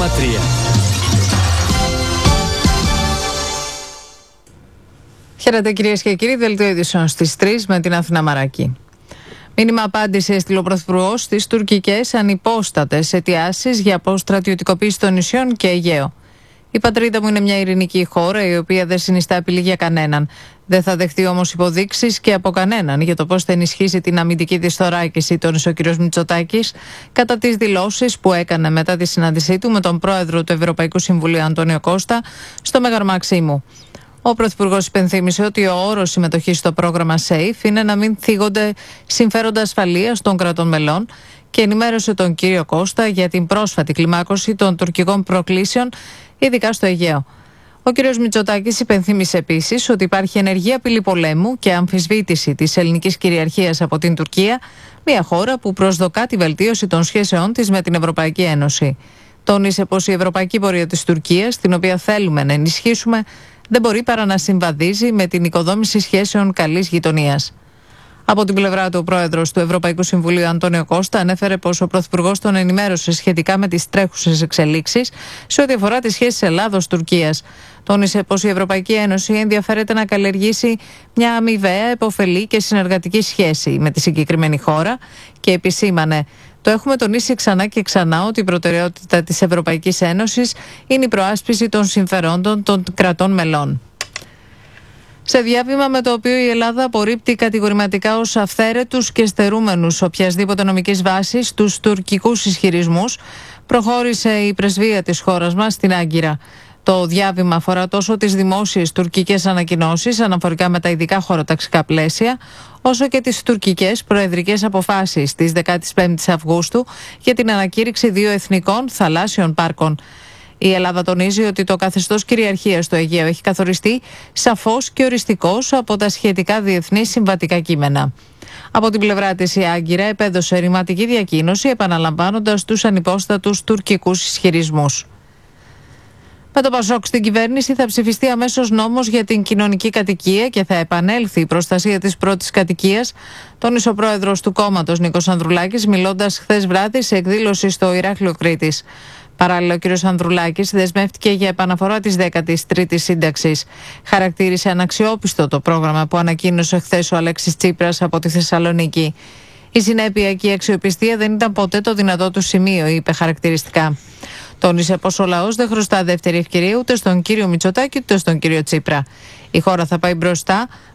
Χαίρετε κυρίες και κύριοι, δελτίο ειδήσεων στις 3 με την Αθηνά Μαράκη. Μήνυμα απάντηση έστειλε ο Πρωθυπουργός στις τουρκικές ανυπόστατες αιτιάσεις για αποστρατιωτικοποίηση των νησιών και Αιγαίο. Η πατρίδα μου είναι μια ειρηνική χώρα η οποία δεν συνιστά απειλή για κανέναν. Δεν θα δεχτεί όμως υποδείξεις και από κανέναν για το πώς θα ενισχύσει την αμυντική της θωράκιση, τόνισε ο κ. Μητσοτάκης κατά τις δηλώσεις που έκανε μετά τη συνάντησή του με τον πρόεδρο του Ευρωπαϊκού Συμβουλίου Αντώνιο Κώστα στο Μέγαρο Μαξίμου. Ο Πρωθυπουργός υπενθύμησε ότι ο όρος συμμετοχής στο πρόγραμμα SAFE είναι να μην θίγονται συμφέροντα ασφαλείας των κρατών μελών και ενημέρωσε τον κύριο Κώστα για την πρόσφατη κλιμάκωση των τουρκικών προκλήσεων, ειδικά στο Αιγαίο. Ο κ. Μητσοτάκης υπενθύμησε επίσης ότι υπάρχει ενεργή απειλή πολέμου και αμφισβήτηση της ελληνικής κυριαρχίας από την Τουρκία, μια χώρα που προσδοκά τη βελτίωση των σχέσεών της με την Ευρωπαϊκή Ένωση. Τόνισε πως η ευρωπαϊκή πορεία της Τουρκίας, την οποία θέλουμε να ενισχύσουμε, δεν μπορεί παρά να συμβαδίζει με την οικοδόμηση σχέσεων καλής γειτονίας. Από την πλευρά του, ο πρόεδρος του Ευρωπαϊκού Συμβουλίου Αντώνιο Κώστα ανέφερε πως ο Πρωθυπουργός τον ενημέρωσε σχετικά με τις τρέχουσες εξελίξεις σε ό,τι αφορά τις σχέσεις Ελλάδος-Τουρκίας. Τόνισε πως η Ευρωπαϊκή Ένωση ενδιαφέρεται να καλλιεργήσει μια αμοιβαία, επωφελή και συνεργατική σχέση με τη συγκεκριμένη χώρα και επισήμανε: το έχουμε τονίσει ξανά και ξανά ότι η προτεραιότητα της Ευρωπαϊκής Ένωσης είναι η προάσπιση των συμφερόντων των κρατών μελών. Σε διάβημα με το οποίο η Ελλάδα απορρίπτει κατηγορηματικά ως αυθαίρετους και στερούμενους οποιασδήποτε νομικής βάσης τους τουρκικούς ισχυρισμούς, προχώρησε η πρεσβεία της χώρας μας στην Άγκυρα. Το διάβημα αφορά τόσο τις δημόσιες τουρκικές ανακοινώσεις αναφορικά με τα ειδικά χωροταξικά πλαίσια, όσο και τις τουρκικές προεδρικές αποφάσεις της 15ης Αυγούστου για την ανακήρυξη 2 εθνικών θαλάσσιων πάρκων. Η Ελλάδα τονίζει ότι το καθεστώς κυριαρχίας στο Αιγαίο έχει καθοριστεί σαφώς και οριστικώς από τα σχετικά διεθνή συμβατικά κείμενα. Από την πλευρά της, η Άγκυρα επέδωσε ρηματική διακοίνωση επαναλαμβάνοντας τους ανυπόστατους τουρκικούς ισχυρισμούς. Με το Πασόκ στην κυβέρνηση θα ψηφιστεί αμέσως νόμος για την κοινωνική κατοικία και θα επανέλθει η προστασία της πρώτης κατοικίας, τόνισε ο πρόεδρος του κόμματος Νίκος Ανδρουλάκης, μιλώντας χθες βράδυ σε εκδήλωση στο Ηράκλειο Κρήτης. Παράλληλα, ο κ. Ανδρουλάκης δεσμεύτηκε για επαναφορά της 13ης σύνταξης. Χαρακτήρισε αναξιόπιστο το πρόγραμμα που ανακοίνωσε χθες ο Αλέξης Τσίπρας από τη Θεσσαλονίκη. Η συνέπεια και η αξιοπιστία δεν ήταν ποτέ το δυνατό του σημείο, είπε χαρακτηριστικά. Τόνισε πως ο λαός δεν χρωστά δεύτερη ευκαιρία ούτε στον κύριο Μητσοτάκη ούτε στον κύριο Τσίπρα. Η χώρα θα πάει μπροστά